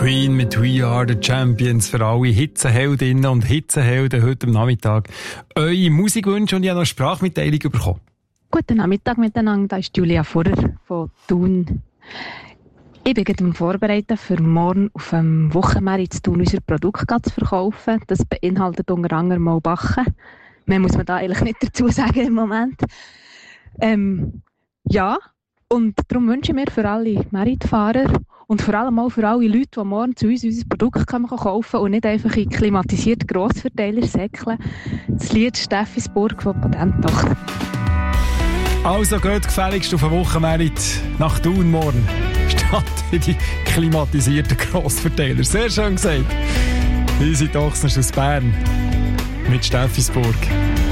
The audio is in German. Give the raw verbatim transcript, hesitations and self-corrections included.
Queen mit We Are The Champions für alle Hitzeheldinnen und Hitzehelden heute am Nachmittag. Eure Musikwünsche und ich habe noch eine Sprachmitteilung bekommen. Guten Nachmittag miteinander, da ist Julia Furrer von Thun. Ich bin gerade am Vorbereiten, für morgen auf dem Wochenmarkt zu Thun unser Produkt zu verkaufen. Das beinhaltet unter anderem mal Backen. Mehr muss man da eigentlich nicht dazu sagen im Moment. Ähm, ja, und darum wünsche ich mir für alle Meritfahrer und vor allem auch für alle Leute, die morgen zu uns unser Produkt kaufen können und nicht einfach in klimatisierte Grossverteiler säckeln, das Lied Steffisburg von Patenttochter. Also geht gefälligst auf den Wochenmarkt nach Thun morgen, statt in die klimatisierten Grossverteiler. Sehr schön gesagt. Unsere Tochter aus Bern mit Steffisburg.